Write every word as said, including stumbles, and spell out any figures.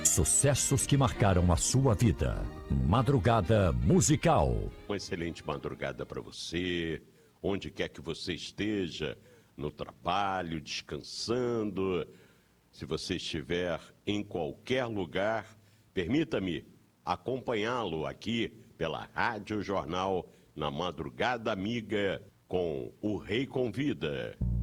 Sucessos que marcaram a sua vida. Madrugada Musical. Uma excelente madrugada para você, onde quer que você esteja, no trabalho, descansando. Se você estiver em qualquer lugar, permita-me acompanhá-lo aqui pela Rádio Jornal na Madrugada Amiga com o Rei Convida.